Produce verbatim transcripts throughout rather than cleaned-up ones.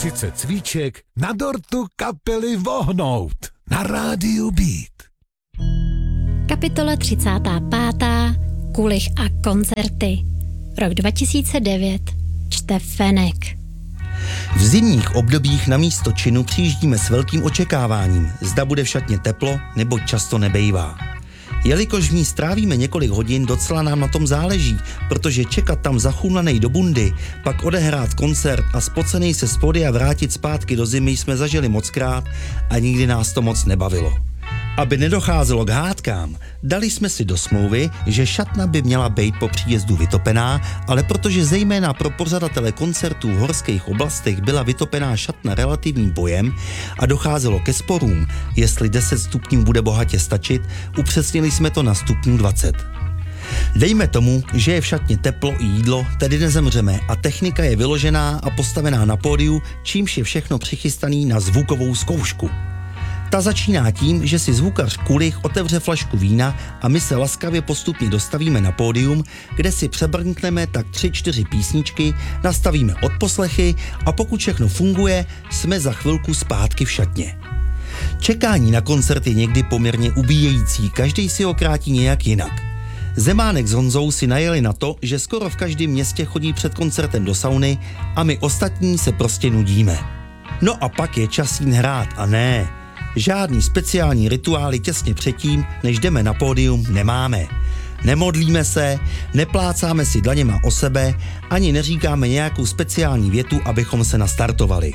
Sice cvíček na dortu kapely vohnout na rádiu Beat. Kapitola třicátá pátá. Kulich a koncerty. Rok dva tisíce devět. Čte Fenek. V zimních obdobích na místo činu přijíždíme s velkým očekáváním, zda bude v šatně teplo, nebo často nebejvá. Jelikož v ní strávíme několik hodin, docela nám na tom záleží, protože čekat tam zachumlanej do bundy, pak odehrát koncert a spocenej se z pódia vrátit zpátky do zimy jsme zažili mockrát a nikdy nás to moc nebavilo. Aby nedocházelo k hádkám, dali jsme si do smlouvy, že šatna by měla být po příjezdu vytopená, ale protože zejména pro pořadatele koncertů v horských oblastech byla vytopená šatna relativním bojem a docházelo ke sporům, jestli deset stupňů bude bohatě stačit, upřesnili jsme to na stupňů dvacet. Dejme tomu, že je v šatně teplo i jídlo, tedy nezemřeme a technika je vyložená a postavená na pódiu, čímž je všechno přichystaný na zvukovou zkoušku. Ta začíná tím, že si zvukař Kulich otevře flašku vína a my se laskavě postupně dostavíme na pódium, kde si přebrnkneme tak tři čtyři písničky, nastavíme odposlechy a pokud všechno funguje, jsme za chvilku zpátky v šatně. Čekání na koncert je někdy poměrně ubíjející, každý si ho krátí nějak jinak. Zemánek s Honzou si najeli na to, že skoro v každém městě chodí před koncertem do sauny a my ostatní se prostě nudíme. No a pak je čas jít hrát a ne... Žádný speciální rituály těsně předtím, než jdeme na pódium, nemáme. Nemodlíme se, neplácáme si dlaněma o sebe, ani neříkáme nějakou speciální větu, abychom se nastartovali.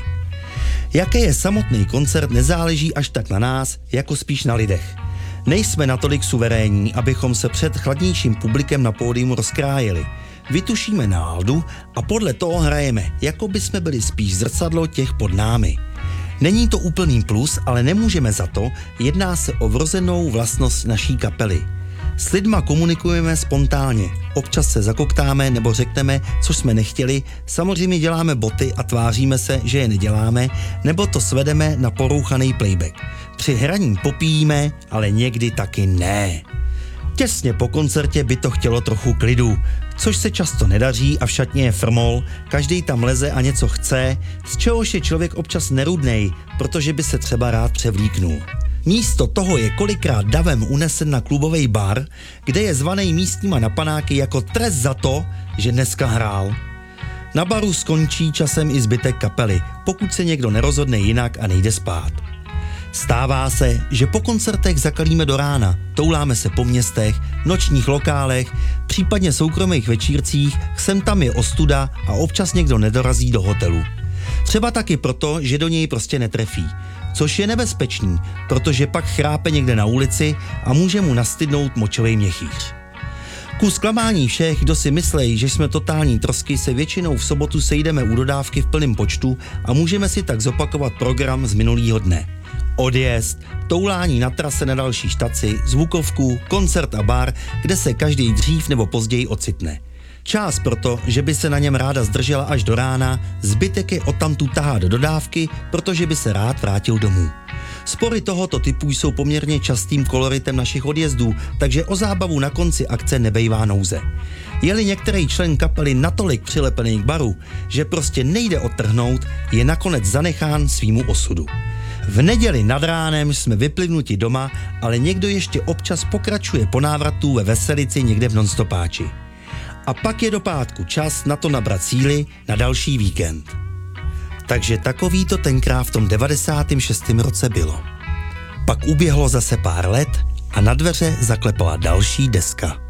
Jaké je samotný koncert, nezáleží až tak na nás, jako spíš na lidech. Nejsme natolik suverénní, abychom se před chladnějším publikem na pódium rozkrájeli. Vytušíme náladu a podle toho hrajeme, jako by jsme byli spíš zrcadlo těch pod námi. Není to úplný plus, ale nemůžeme za to, jedná se o vrozenou vlastnost naší kapely. S lidma komunikujeme spontánně, občas se zakoktáme nebo řekneme, co jsme nechtěli, samozřejmě děláme boty a tváříme se, že je neděláme, nebo to svedeme na porouchaný playback. Při hraní popíjíme, ale někdy taky ne. Těsně po koncertě by to chtělo trochu klidu, což se často nedaří a v šatně je frmol, každý tam leze a něco chce, z čehož je člověk občas nerudnej, protože by se třeba rád převlíknul. Místo toho je kolikrát davem unesen na klubovej bar, kde je zvanej místníma na panáky jako trest za to, že dneska hrál. Na baru skončí časem i zbytek kapely, pokud se někdo nerozhodne jinak a nejde spát. Stává se, že po koncertech zakalíme do rána, touláme se po městech, nočních lokálech, případně soukromých večírcích, sem tam je ostuda a občas někdo nedorazí do hotelu. Třeba taky proto, že do něj prostě netrefí, což je nebezpečný, protože pak chrápe někde na ulici a může mu nastydnout močovej měchýř. Ku zklamání všech, kdo si myslejí, že jsme totální trosky, se většinou v sobotu sejdeme u dodávky v plném počtu a můžeme si tak zopakovat program z minulýho dne. Odjezd, toulání na trase na další štaci, zvukovku, koncert a bar, kde se každý dřív nebo později ocitne. Čas proto, že by se na něm ráda zdržela až do rána, zbytek je odtamtud tahá do dodávky, protože by se rád vrátil domů. Spory tohoto typu jsou poměrně častým koloritem našich odjezdů, takže o zábavu na konci akce nebejvá nouze. Je-li některý člen kapely natolik přilepený k baru, že prostě nejde odtrhnout, je nakonec zanechán svýmu osudu. V neděli nad ránem jsme vyplivnuti doma, ale někdo ještě občas pokračuje po návratu ve veselici někde v nonstopáči. A pak je do pátku čas na to nabrat síly na další víkend. Takže takový to tenkrát v tom devadesátém šestém roce bylo. Pak uběhlo zase pár let a na dveře zaklepala další deska.